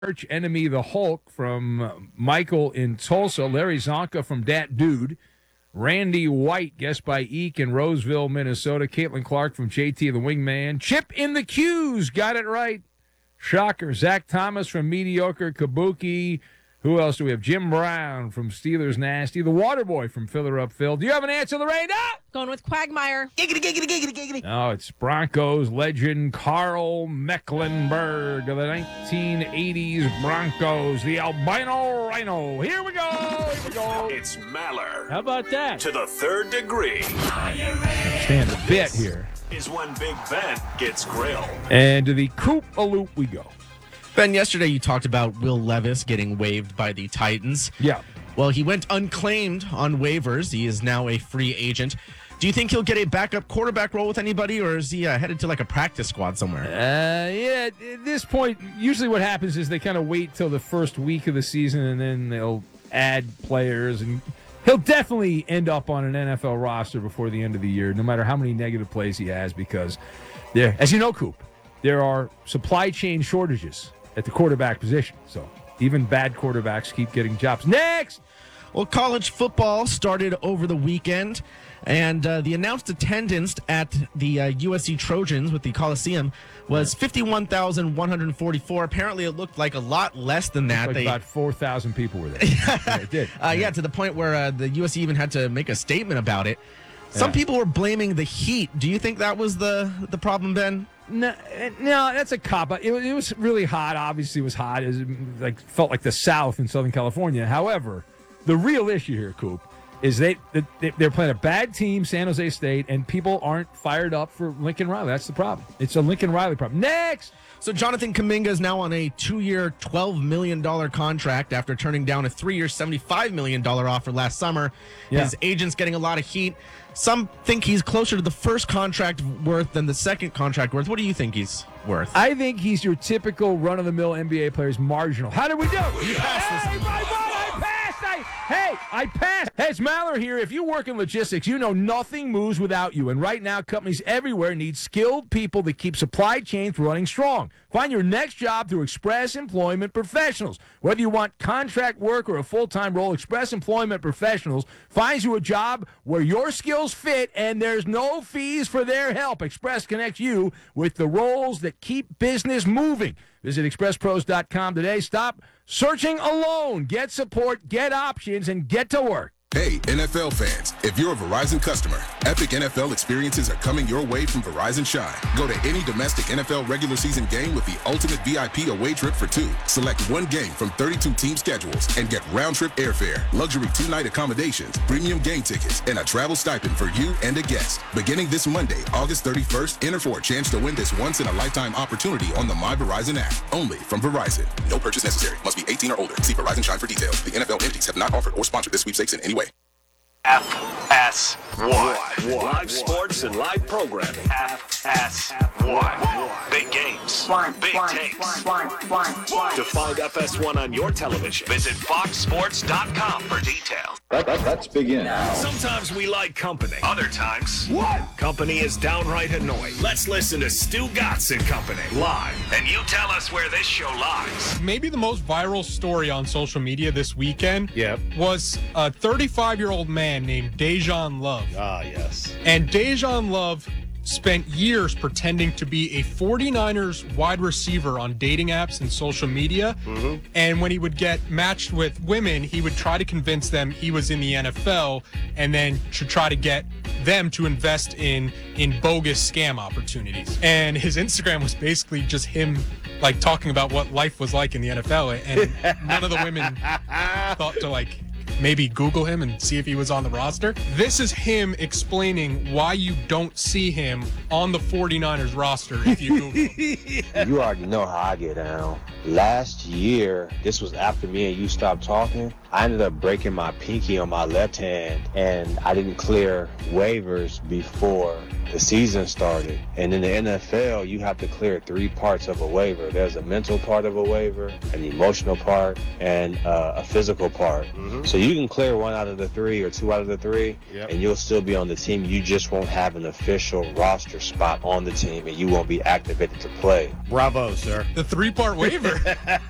arch enemy, the Hulk, from Michael in Tulsa. Larry Zonka from Dat Dude. Randy White, guest by Eek in Roseville, Minnesota. Caitlin Clark from JT the Wingman. Chip in the Q's, got it right. Shocker. Zach Thomas from Mediocre Kabuki. Who else do we have? Jim Brown from Steelers Nasty. The Waterboy from Filler Up Phil. Do you have an answer, Lorena? Going with Quagmire. Giggity, giggity, giggity, giggity. No, it's Broncos legend Carl Mecklenburg of the 1980s Broncos, the albino rhino. Here we go. It's Maller. How about that? To the third degree. Stand a bit here. Is when Big Ben gets grilled. And to the Coop-a-Loop we go. Ben, yesterday you talked about Will Levis getting waived by the Titans. Yeah. Well, he went unclaimed on waivers. He is now a free agent. Do you think he'll get a backup quarterback role with anybody, or is he headed to like a practice squad somewhere? Yeah, at this point, usually what happens is they kind of wait till the first week of the season, and then they'll add players. And he'll definitely end up on an NFL roster before the end of the year, no matter how many negative plays he has, because there, as you know, Coop, there are supply chain shortages at the quarterback position. So even bad quarterbacks keep getting jobs. Next! Well, college football started over the weekend, and the announced attendance at the USC Trojans with the Coliseum was 51,144. Apparently, it looked like a lot less than that. Like about 4,000 people were there. Yeah, it did. Yeah, to the point where the USC even had to make a statement about it. Some people were blaming the heat. Do you think that was the problem, Ben? No, that's a cop-out. It was really hot. Obviously, it was hot. It was felt like the South in Southern California. However, the real issue here, Coop, is they're playing a bad team, San Jose State, and people aren't fired up for Lincoln Riley. That's the problem. It's a Lincoln Riley problem. Next! So Jonathan Kuminga is now on a 2-year, $12 million contract after turning down a 3-year, $75 million offer last summer. Yeah. His agent's getting a lot of heat. Some think he's closer to the first contract worth than the second contract worth. What do you think he's worth? I think he's your typical run-of-the-mill NBA player's marginal. How did we do? You passed this. I passed. Hey, it's Maller here. If you work in logistics, you know nothing moves without you. And right now, companies everywhere need skilled people to keep supply chains running strong. Find your next job through Express Employment Professionals. Whether you want contract work or a full-time role, Express Employment Professionals finds you a job where your skills fit and there's no fees for their help. Express connects you with the roles that keep business moving. Visit expresspros.com today. Stop searching alone. Get support, get options, and get to work. Hey, NFL fans, if you're a Verizon customer, epic NFL experiences are coming your way from Verizon Shine. Go to any domestic NFL regular season game with the ultimate VIP away trip for two. Select one game from 32 team schedules and get round-trip airfare, luxury 2-night accommodations, premium game tickets, and a travel stipend for you and a guest. Beginning this Monday, August 31st, enter for a chance to win this once-in-a-lifetime opportunity on the My Verizon app. Only from Verizon. No purchase necessary. Must be 18 or older. See Verizon Shine for details. The NFL entities have not offered or sponsored this sweepstakes in any way. FS1. Live sports and live programming. FS1. Big games. Big takes. To find FS1 on your television, visit foxsports.com for details. Let's begin. Sometimes we like company. Other times, company is downright annoying. Let's listen to Stu Gatz and Company live. And you tell us where this show lies. Maybe the most viral story on social media this weekend was a 35-year-old man named Dejan Love. Ah, yes. And Dejan Love spent years pretending to be a 49ers wide receiver on dating apps and social media. Mm-hmm. And when he would get matched with women, he would try to convince them he was in the NFL and then to try to get them to invest in bogus scam opportunities. And his Instagram was basically just him like talking about what life was like in the NFL. And none of the women thought to maybe Google him and see if he was on the roster. This is him explaining why you don't see him on the 49ers roster if you Google him. You already know how I get down. Last year, this was after me and you stopped talking, I ended up breaking my pinky on my left hand, and I didn't clear waivers before the season started. And in the NFL, you have to clear 3 parts of a waiver. There's a mental part of a waiver, an emotional part, and a physical part. Mm-hmm. So you can clear 1 out of the 3 or 2 out of the 3, and you'll still be on the team. You just won't have an official roster spot on the team, and you won't be activated to play. Bravo, sir. The 3-part waiver.